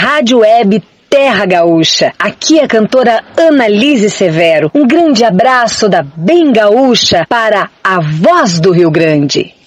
Rádio Web Terra Gaúcha. Aqui é a cantora Annalise Severo. Um grande abraço da Bem Gaúcha para a Voz do Rio Grande.